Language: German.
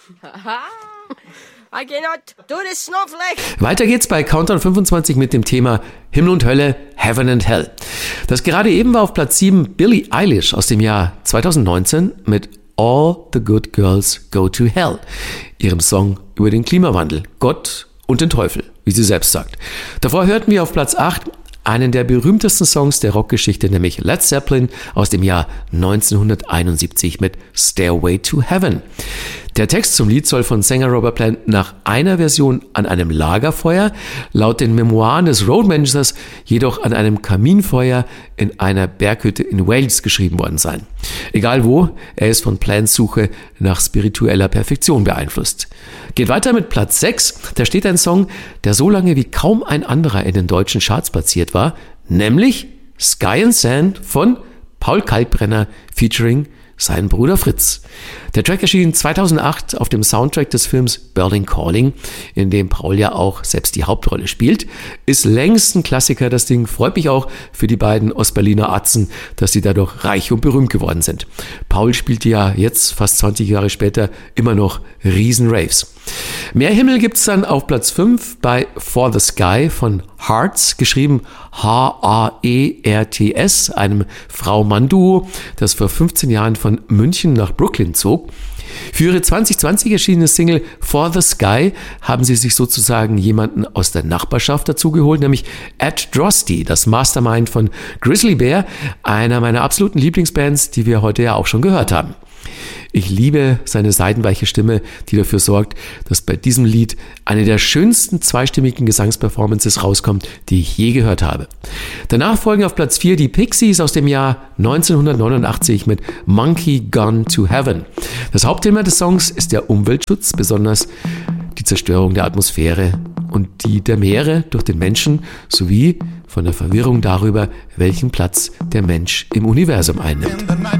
I cannot do this, Snowflake. Weiter geht's bei Countdown 25 mit dem Thema Himmel und Hölle, Heaven and Hell. Das gerade eben war auf Platz 7 Billie Eilish aus dem Jahr 2019 mit All the Good Girls Go to Hell, ihrem Song über den Klimawandel, Gott und den Teufel, wie sie selbst sagt. Davor hörten wir auf Platz 8 einen der berühmtesten Songs der Rockgeschichte, nämlich Led Zeppelin aus dem Jahr 1971 mit Stairway to Heaven. Der Text zum Lied soll von Sänger Robert Plant nach einer Version an einem Lagerfeuer, laut den Memoiren des Roadmanagers jedoch an einem Kaminfeuer in einer Berghütte in Wales geschrieben worden sein. Egal wo, er ist von Plants Suche nach spiritueller Perfektion beeinflusst. Geht weiter mit Platz 6, da steht ein Song, der so lange wie kaum ein anderer in den deutschen Charts platziert war, nämlich Sky and Sand von Paul Kalkbrenner featuring sein Bruder Fritz. Der Track erschien 2008 auf dem Soundtrack des Films Berlin Calling, in dem Paul ja auch selbst die Hauptrolle spielt. Ist längst ein Klassiker, das Ding. Freut mich auch für die beiden Ostberliner Atzen, dass sie dadurch reich und berühmt geworden sind. Paul spielt ja jetzt, fast 20 Jahre später, immer noch Riesen-Raves. Mehr Himmel gibt's dann auf Platz 5 bei For the Sky von Hearts, geschrieben H-A-E-R-T-S, einem Frau-Mann-Duo, das vor 15 Jahren von München nach Brooklyn zog. Für ihre 2020 erschienene Single For the Sky haben sie sich sozusagen jemanden aus der Nachbarschaft dazugeholt, nämlich Ed Drosty, das Mastermind von Grizzly Bear, einer meiner absoluten Lieblingsbands, die wir heute ja auch schon gehört haben. Ich liebe seine seidenweiche Stimme, die dafür sorgt, dass bei diesem Lied eine der schönsten zweistimmigen Gesangsperformances rauskommt, die ich je gehört habe. Danach folgen auf Platz 4 die Pixies aus dem Jahr 1989 mit Monkey Gone to Heaven. Das Hauptthema des Songs ist der Umweltschutz, besonders die Zerstörung der Atmosphäre und die der Meere durch den Menschen sowie von der Verwirrung darüber, welchen Platz der Mensch im Universum einnimmt.